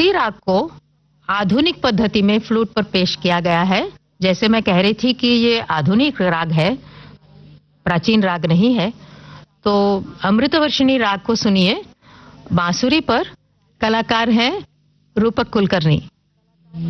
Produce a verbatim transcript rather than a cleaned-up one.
इसी राग को आधुनिक पद्धति में फ्लूट पर पेश किया गया है। जैसे मैं कह रही थी कि ये आधुनिक राग है, प्राचीन राग नहीं है। तो अमृतवर्षिणी राग को सुनिए। बांसुरी पर कलाकार हैं रूपक कुलकर्णी।